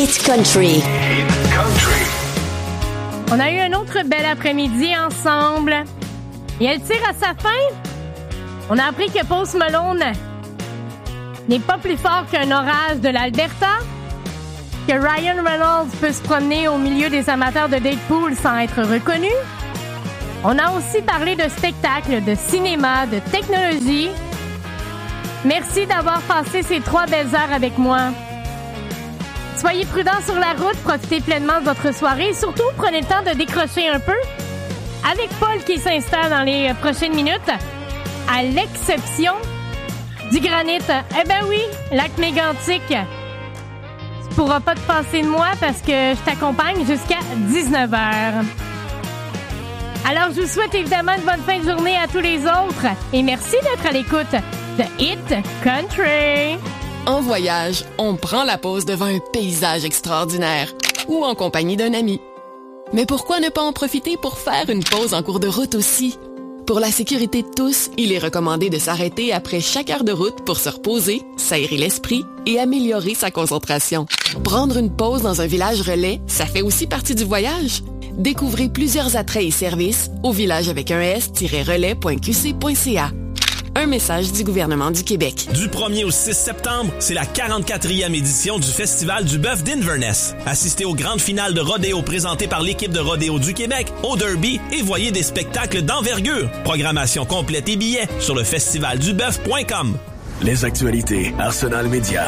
Hit Country. Hit Country. On a eu un autre bel après-midi ensemble. Et elle tire à sa fin. On a appris que Post Malone n'est pas plus fort qu'un orage de l'Alberta, que Ryan Reynolds peut se promener au milieu des amateurs de Deadpool sans être reconnu. On a aussi parlé de spectacles, de cinéma, de technologie. Merci d'avoir passé ces 3 belles heures avec moi. Soyez prudents sur la route, profitez pleinement de votre soirée et surtout, prenez le temps de décrocher un peu. Avec Paul qui s'installe dans les prochaines minutes, à l'exception du granit. Eh ben oui, lac Mégantic. Tu pourras pas te passer de moi parce que je t'accompagne jusqu'à 19h. Alors, je vous souhaite évidemment une bonne fin de journée à tous les autres et merci d'être à l'écoute de Hit Country. En voyage, on prend la pause devant un paysage extraordinaire ou en compagnie d'un ami. Mais pourquoi ne pas en profiter pour faire une pause en cours de route aussi? Pour la sécurité de tous, il est recommandé de s'arrêter après chaque heure de route pour se reposer, s'aérer l'esprit et améliorer sa concentration. Prendre une pause dans un village relais, ça fait aussi partie du voyage. Découvrez plusieurs attraits et services au village avec un s-relais.qc.ca. Un message du gouvernement du Québec. Du 1er au 6 septembre, c'est la 44e édition du Festival du bœuf d'Inverness. Assistez aux grandes finales de rodéo présentées par l'équipe de rodéo du Québec, au Derby, et voyez des spectacles d'envergure. Programmation complète et billets sur le festivalduboeuf.com. Les actualités Arsenal Média.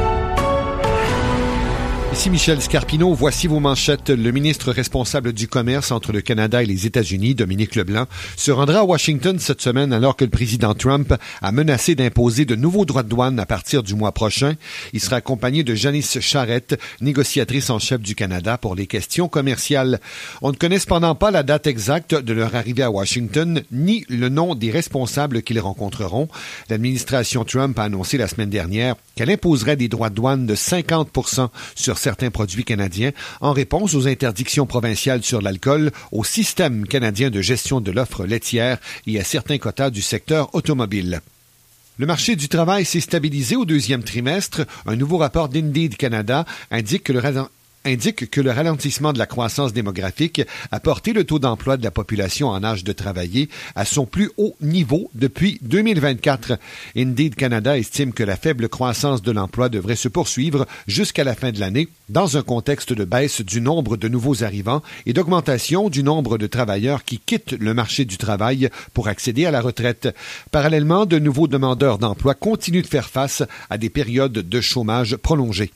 Ici Michel Scarpino, voici vos manchettes. Le ministre responsable du commerce entre le Canada et les États-Unis, Dominique Leblanc, se rendra à Washington cette semaine alors que le président Trump a menacé d'imposer de nouveaux droits de douane à partir du mois prochain. Il sera accompagné de Janice Charette, négociatrice en chef du Canada pour les questions commerciales. On ne connaît cependant pas la date exacte de leur arrivée à Washington, ni le nom des responsables qu'ils rencontreront. L'administration Trump a annoncé la semaine dernière qu'elle imposerait des droits de douane de 50% sur certains produits canadiens en réponse aux interdictions provinciales sur l'alcool, au système canadien de gestion de l'offre laitière et à certains quotas du secteur automobile. Le marché du travail s'est stabilisé au deuxième trimestre. Un nouveau rapport d'Indeed Canada indique que le ralentissement de la croissance démographique a porté le taux d'emploi de la population en âge de travailler à son plus haut niveau depuis 2024. Indeed Canada estime que la faible croissance de l'emploi devrait se poursuivre jusqu'à la fin de l'année, dans un contexte de baisse du nombre de nouveaux arrivants et d'augmentation du nombre de travailleurs qui quittent le marché du travail pour accéder à la retraite. Parallèlement, de nouveaux demandeurs d'emploi continuent de faire face à des périodes de chômage prolongées.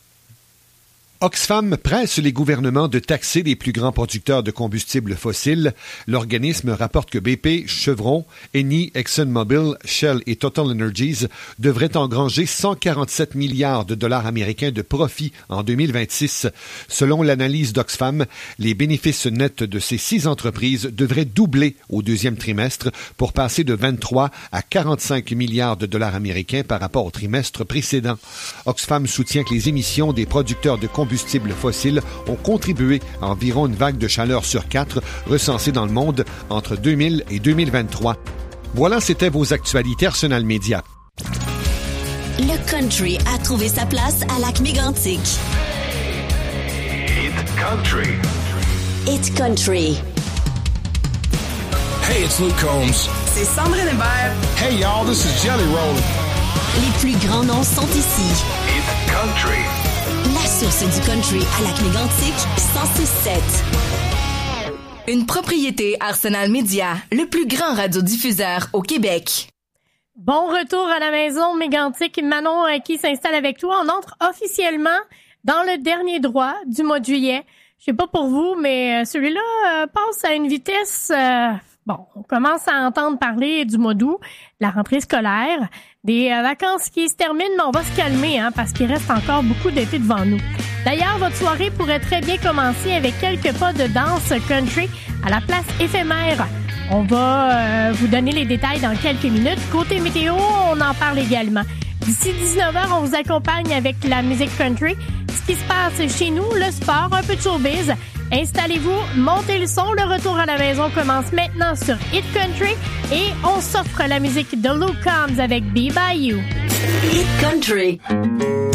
Oxfam presse les gouvernements de taxer les plus grands producteurs de combustibles fossiles. L'organisme rapporte que BP, Chevron, Eni, ExxonMobil, Shell et Total Energies devraient engranger 147 milliards de dollars américains de profit en 2026. Selon l'analyse d'Oxfam, les bénéfices nets de ces 6 entreprises devraient doubler au deuxième trimestre pour passer de 23 à 45 milliards de dollars américains par rapport au trimestre précédent. Oxfam soutient que les émissions des producteurs de combustibles fossiles ont contribué à environ une vague de chaleur sur 4 recensée dans le monde entre 2000 et 2023. Voilà, c'était vos actualités Arsenal Média. Le country a trouvé sa place à lac Mégantic. Hit Country. Hit Country. Hey, it's Luke Combs. C'est Sandrine Hébert. Hey, y'all, this is Jelly Roll. Les plus grands noms sont ici. Hit Country. La source du country à lac Mégantic, 106.7. Une propriété Arsenal Média, le plus grand radiodiffuseur au Québec. Bon retour à la maison Mégantic. Manon qui s'installe avec toi. On entre officiellement dans le dernier droit du mois de juillet. Je sais pas pour vous, mais celui-là passe à une vitesse... Bon, on commence à entendre parler du mois d'août, la rentrée scolaire, des vacances qui se terminent, mais on va se calmer parce qu'il reste encore beaucoup d'été devant nous. D'ailleurs, votre soirée pourrait très bien commencer avec quelques pas de danse country à la place éphémère. On va vous donner les détails dans quelques minutes. Côté météo, on en parle également. D'ici 19h, on vous accompagne avec la musique country. Ce qui se passe chez nous, le sport, un peu de showbiz. Installez-vous, montez le son. Le retour à la maison commence maintenant sur Hit Country et on s'offre la musique de Luke Combs avec Be By You. Hit Country.